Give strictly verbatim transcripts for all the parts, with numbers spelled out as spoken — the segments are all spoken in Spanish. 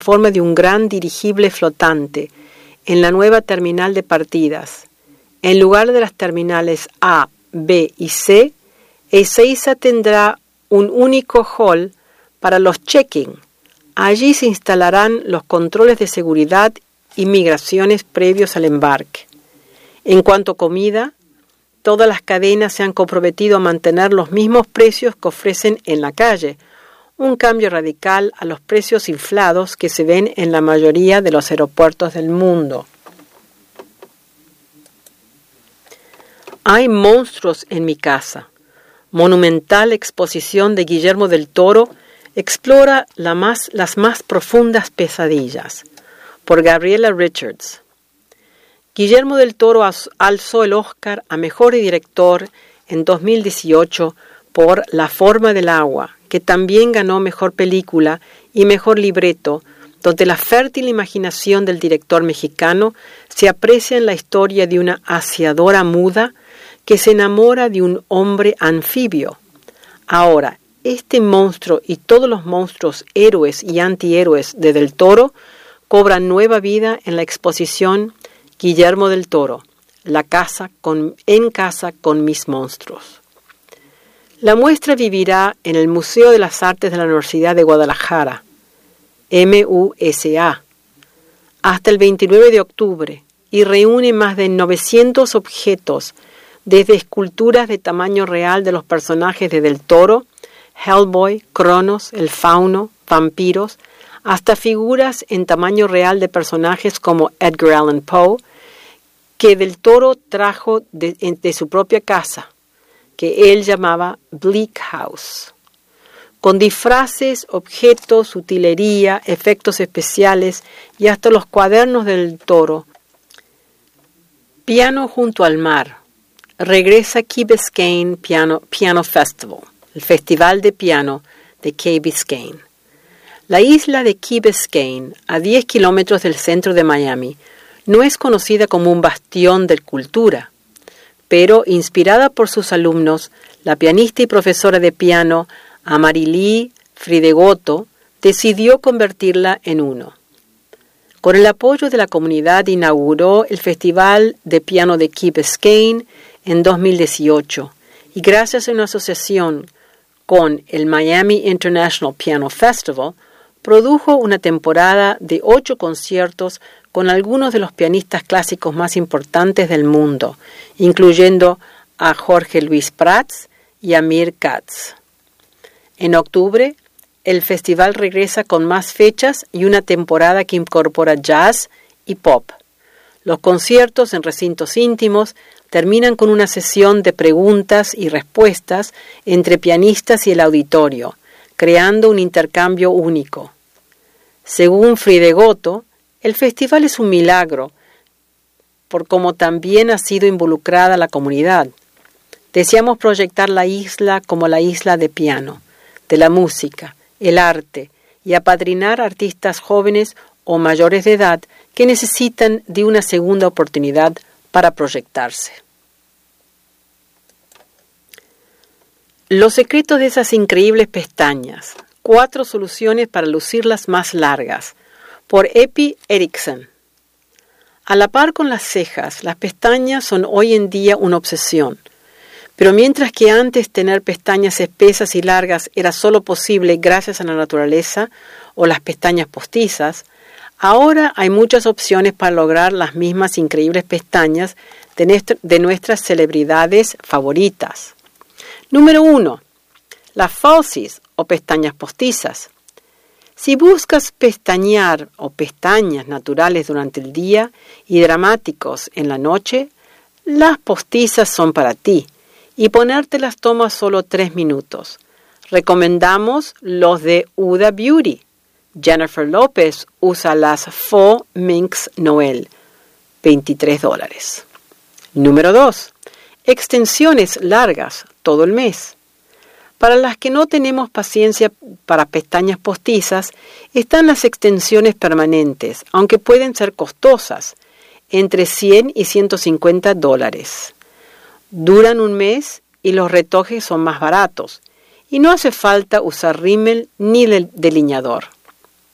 forma de un gran dirigible flotante en la nueva terminal de partidas. En lugar de las terminales A, B y C, Ezeiza tendrá un único hall para los check-in. Allí se instalarán los controles de seguridad y migraciones previos al embarque. En cuanto a comida, todas las cadenas se han comprometido a mantener los mismos precios que ofrecen en la calle, un cambio radical a los precios inflados que se ven en la mayoría de los aeropuertos del mundo. Hay monstruos en mi casa. Monumental exposición de Guillermo del Toro explora la más, las más profundas pesadillas. Por Gabriela Richards. Guillermo del Toro alzó el Oscar a Mejor Director en dos mil dieciocho por La forma del agua, que también ganó Mejor Película y Mejor Libreto, donde la fértil imaginación del director mexicano se aprecia en la historia de una aseadora muda que se enamora de un hombre anfibio. Ahora, este monstruo y todos los monstruos héroes y antihéroes de Del Toro cobran nueva vida en la exposición Guillermo del Toro, la casa con, en casa con mis monstruos. La muestra vivirá en el Museo de las Artes de la Universidad de Guadalajara, M U S A, hasta el veintinueve de octubre y reúne más de novecientos objetos, desde esculturas de tamaño real de los personajes de Del Toro, Hellboy, Cronos, el Fauno, vampiros, hasta figuras en tamaño real de personajes como Edgar Allan Poe, que Del Toro trajo de, de su propia casa, que él llamaba Bleak House, con disfraces, objetos, utilería, efectos especiales y hasta los cuadernos del Toro. Piano junto al mar. Regresa Key Biscayne Piano, Piano Festival, el festival de piano de Key Biscayne. La isla de Key Biscayne, a diez kilómetros del centro de Miami, no es conocida como un bastión de cultura, pero inspirada por sus alumnos, la pianista y profesora de piano Amarilí Fridegoto decidió convertirla en uno. Con el apoyo de la comunidad inauguró el Festival de Piano de Key Biscayne en dos mil dieciocho y gracias a una asociación con el Miami International Piano Festival, produjo una temporada de ocho conciertos con algunos de los pianistas clásicos más importantes del mundo, incluyendo a Jorge Luis Prats y a Mir Katz. En octubre, el festival regresa con más fechas y una temporada que incorpora jazz y pop. Los conciertos en recintos íntimos terminan con una sesión de preguntas y respuestas entre pianistas y el auditorio, creando un intercambio único. Según Fridegoto, el festival es un milagro, por cómo también ha sido involucrada la comunidad. Deseamos proyectar la isla como la isla de piano, de la música, el arte, y apadrinar artistas jóvenes o mayores de edad que necesitan de una segunda oportunidad para proyectarse. Los secretos de esas increíbles pestañas. Cuatro soluciones para lucirlas más largas. Por Epi Eriksen. A la par con las cejas, las pestañas son hoy en día una obsesión. Pero mientras que antes tener pestañas espesas y largas era solo posible gracias a la naturaleza o las pestañas postizas, ahora hay muchas opciones para lograr las mismas increíbles pestañas de, nuestra, de nuestras celebridades favoritas. Número uno. Las falsies o pestañas postizas. Si buscas pestañear o pestañas naturales durante el día y dramáticos en la noche, las postizas son para ti y ponértelas toma solo tres minutos. Recomendamos los de Huda Beauty. Jennifer López usa las Faux Minx Noel, veintitrés dólares. Número dos. Extensiones largas todo el mes. Para las que no tenemos paciencia para pestañas postizas, están las extensiones permanentes, aunque pueden ser costosas, entre cien y ciento cincuenta dólares. Duran un mes y los retoques son más baratos, y no hace falta usar rímel ni delineador.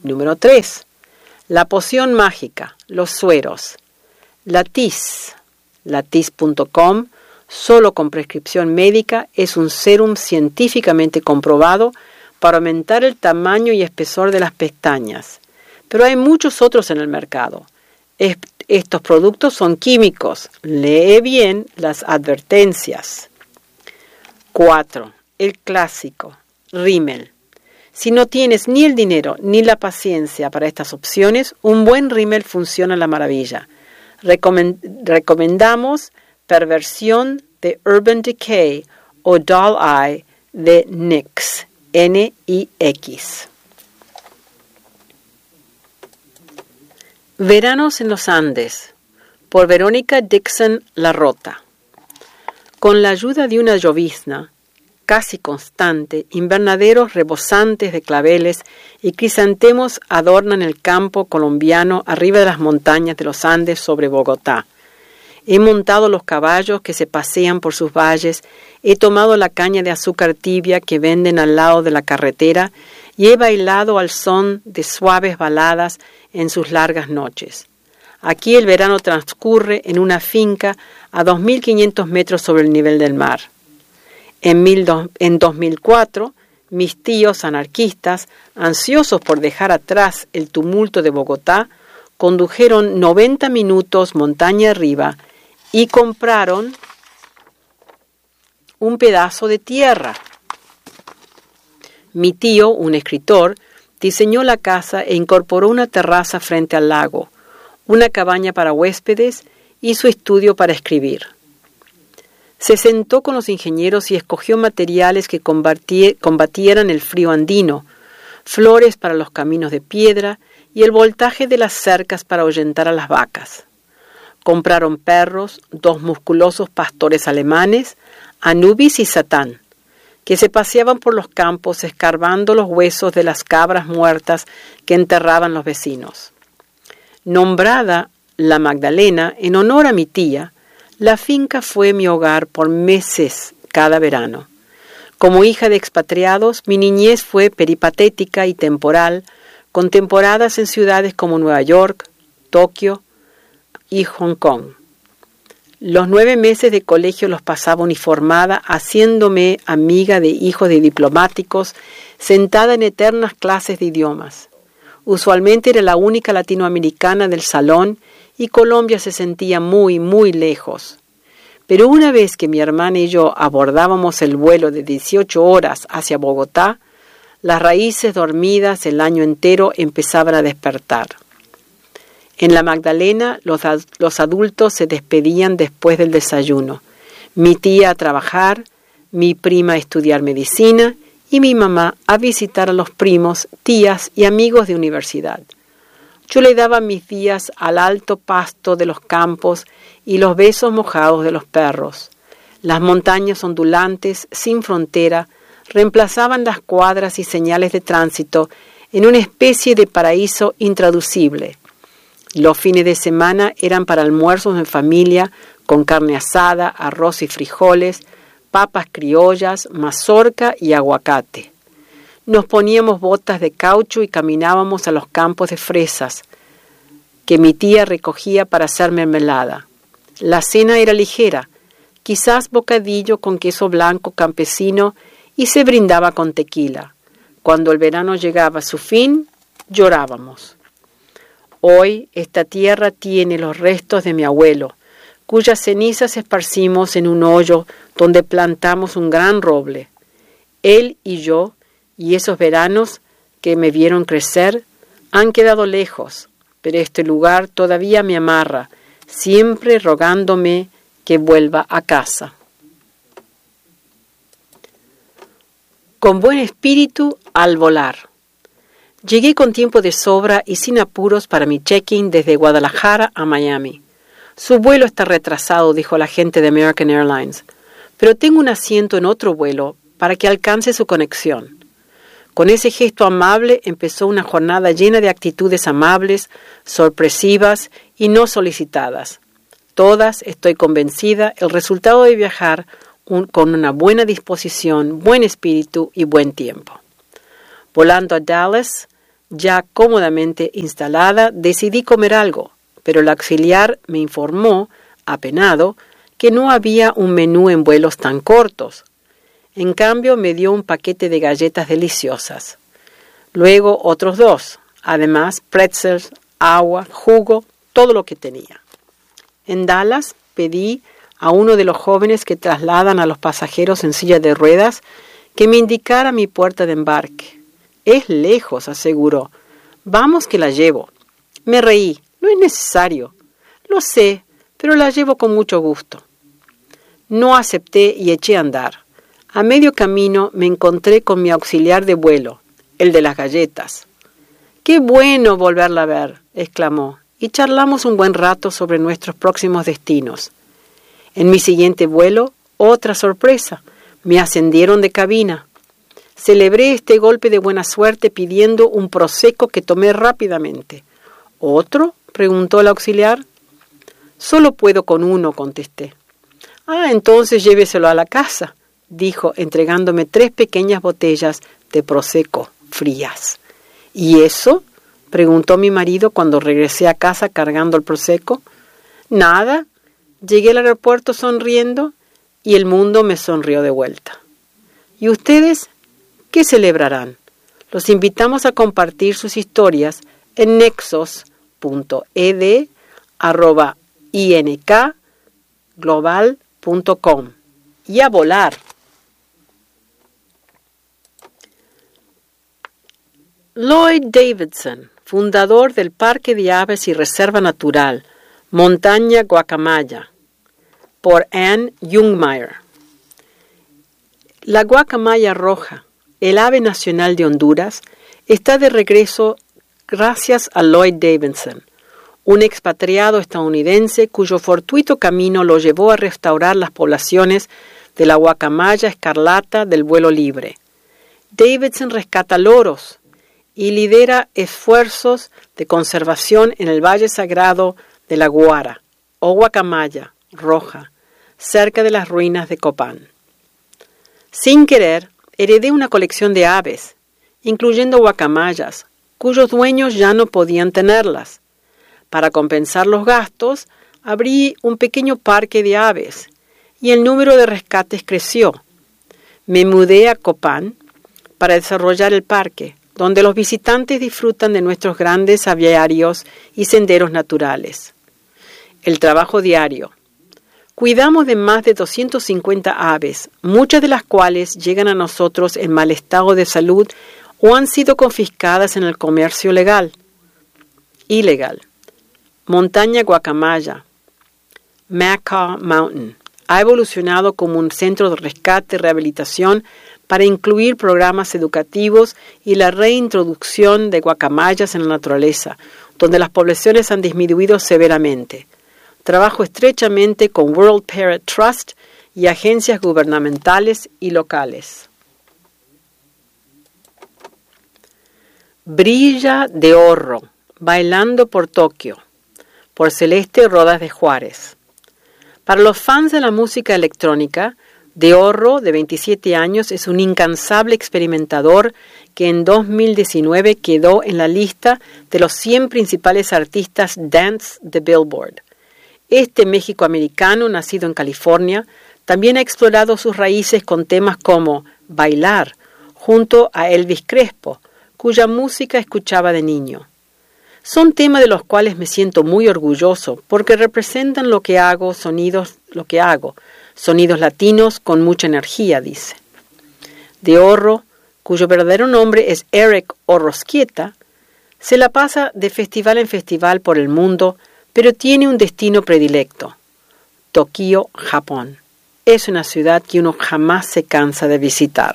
Número tres. La poción mágica, los sueros. Latisse, latisse punto com, solo con prescripción médica, es un sérum científicamente comprobado para aumentar el tamaño y espesor de las pestañas. Pero hay muchos otros en el mercado. Es, estos productos son químicos. Lee bien las advertencias. cuatro. El clásico, Rimmel. Si no tienes ni el dinero ni la paciencia para estas opciones, un buen Rimmel funciona a la maravilla. Recomend- recomendamos Perversión de Urban Decay o Doll Eye de N Y X. N I X. Veranos en los Andes, por Verónica Dixon Larrota. Con la ayuda de una llovizna casi constante, invernaderos rebosantes de claveles y crisantemos adornan el campo colombiano arriba de las montañas de los Andes sobre Bogotá. He montado los caballos que se pasean por sus valles, he tomado la caña de azúcar tibia que venden al lado de la carretera y he bailado al son de suaves baladas en sus largas noches. Aquí el verano transcurre en una finca a dos mil quinientos metros sobre el nivel del mar. En, mil do, en dos mil cuatro, mis tíos anarquistas, ansiosos por dejar atrás el tumulto de Bogotá, condujeron noventa minutos montaña arriba y compraron un pedazo de tierra. Mi tío, un escritor, diseñó la casa e incorporó una terraza frente al lago, una cabaña para huéspedes y su estudio para escribir. Se sentó con los ingenieros y escogió materiales que combatieran el frío andino, flores para los caminos de piedra y el voltaje de las cercas para ahuyentar a las vacas. Compraron perros, dos musculosos pastores alemanes, Anubis y Satán, que se paseaban por los campos escarbando los huesos de las cabras muertas que enterraban los vecinos. Nombrada La Magdalena en honor a mi tía, la finca fue mi hogar por meses cada verano. Como hija de expatriados, mi niñez fue peripatética y temporal, con temporadas en ciudades como Nueva York, Tokio y Hong Kong. Los nueve meses de colegio los pasaba uniformada, haciéndome amiga de hijos de diplomáticos, sentada en eternas clases de idiomas. Usualmente era la única latinoamericana del salón y Colombia se sentía muy, muy lejos. Pero una vez que mi hermana y yo abordábamos el vuelo de dieciocho horas hacia Bogotá, las raíces dormidas el año entero empezaban a despertar. En la Magdalena, los, los adultos se despedían después del desayuno. Mi tía a trabajar, mi prima a estudiar medicina y mi mamá a visitar a los primos, tías y amigos de universidad. Yo le daba mis días al alto pasto de los campos y los besos mojados de los perros. Las montañas ondulantes, sin frontera, reemplazaban las cuadras y señales de tránsito en una especie de paraíso intraducible. Los fines de semana eran para almuerzos en familia, con carne asada, arroz y frijoles, papas criollas, mazorca y aguacate. Nos poníamos botas de caucho y caminábamos a los campos de fresas, que mi tía recogía para hacer mermelada. La cena era ligera, quizás bocadillo con queso blanco campesino y se brindaba con tequila. Cuando el verano llegaba a su fin, llorábamos. Hoy esta tierra tiene los restos de mi abuelo, cuyas cenizas esparcimos en un hoyo donde plantamos un gran roble. Él y yo, y esos veranos que me vieron crecer, han quedado lejos, pero este lugar todavía me amarra, siempre rogándome que vuelva a casa. Con buen espíritu al volar. Llegué con tiempo de sobra y sin apuros para mi check-in desde Guadalajara a Miami. Su vuelo está retrasado, dijo la gente de American Airlines, pero tengo un asiento en otro vuelo para que alcance su conexión. Con ese gesto amable empezó una jornada llena de actitudes amables, sorpresivas y no solicitadas. Todas, estoy convencida, el resultado de viajar un, con una buena disposición, buen espíritu y buen tiempo. Volando a Dallas, Ya cómodamente instalada, decidí comer algo, pero el auxiliar me informó, apenado, que no había un menú en vuelos tan cortos. En cambio, me dio un paquete de galletas deliciosas. Luego otros dos, además pretzels, agua, jugo, todo lo que tenía. En Dallas pedí a uno de los jóvenes que trasladan a los pasajeros en silla de ruedas que me indicara mi puerta de embarque. Es lejos, aseguró. Vamos que la llevo. Me reí. No es necesario. Lo sé, pero la llevo con mucho gusto. No acepté y eché a andar. A medio camino me encontré con mi auxiliar de vuelo, el de las galletas. ¡Qué bueno volverla a ver!, exclamó, y charlamos un buen rato sobre nuestros próximos destinos. En mi siguiente vuelo, otra sorpresa, me ascendieron de cabina. Celebré este golpe de buena suerte pidiendo un prosecco que tomé rápidamente. ¿Otro?, preguntó el auxiliar. Solo puedo con uno, contesté. Ah, entonces lléveselo a la casa, dijo, entregándome tres pequeñas botellas de prosecco frías. ¿Y eso?, preguntó mi marido cuando regresé a casa cargando el prosecco. Nada. Llegué al aeropuerto sonriendo y el mundo me sonrió de vuelta. ¿Y ustedes qué celebrarán? Los invitamos a compartir sus historias en nexos punto e d arroba inkglobal punto com y a volar. Lloyd Davidson, fundador del Parque de Aves y Reserva Natural Montaña Guacamaya, por Anne Jungmeier. La guacamaya roja, el ave nacional de Honduras, está de regreso gracias a Lloyd Davidson, un expatriado estadounidense cuyo fortuito camino lo llevó a restaurar las poblaciones de la guacamaya escarlata del vuelo libre. Davidson rescata loros y lidera esfuerzos de conservación en el Valle Sagrado de la Guara, o guacamaya roja, cerca de las ruinas de Copán. Sin querer, heredé una colección de aves, incluyendo guacamayas, cuyos dueños ya no podían tenerlas. Para compensar los gastos, abrí un pequeño parque de aves y el número de rescates creció. Me mudé a Copán para desarrollar el parque, donde los visitantes disfrutan de nuestros grandes aviarios y senderos naturales. El trabajo diario. Cuidamos de más de doscientas cincuenta aves, muchas de las cuales llegan a nosotros en mal estado de salud o han sido confiscadas en el comercio legal. Ilegal. Montaña Guacamaya, Macaw Mountain, ha evolucionado como un centro de rescate y rehabilitación para incluir programas educativos y la reintroducción de guacamayas en la naturaleza, donde las poblaciones han disminuido severamente. Trabajo estrechamente con World Parrot Trust y agencias gubernamentales y locales. Brilla de Orro, bailando por Tokio, por Celeste Rodas de Juárez. Para los fans de la música electrónica, De Orro, de veintisiete años, es un incansable experimentador que en dos mil diecinueve quedó en la lista de los cien principales artistas dance de Billboard. Este méxico-americano, nacido en California, también ha explorado sus raíces con temas como Bailar, junto a Elvis Crespo, cuya música escuchaba de niño. Son temas de los cuales me siento muy orgulloso porque representan lo que hago, sonidos, lo que hago, sonidos latinos con mucha energía, dice. De Orro, cuyo verdadero nombre es Eric Orrosquieta, se la pasa de festival en festival por el mundo, pero tiene un destino predilecto: Tokio, Japón. Es una ciudad que uno jamás se cansa de visitar.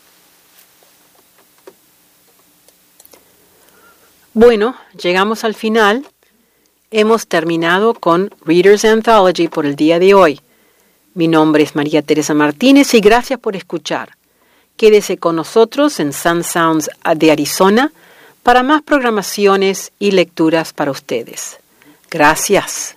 Bueno, llegamos al final. Hemos terminado con Reader's Anthology por el día de hoy. Mi nombre es María Teresa Martínez y gracias por escuchar. Quédese con nosotros en Sun Sounds de Arizona para más programaciones y lecturas para ustedes. Gracias.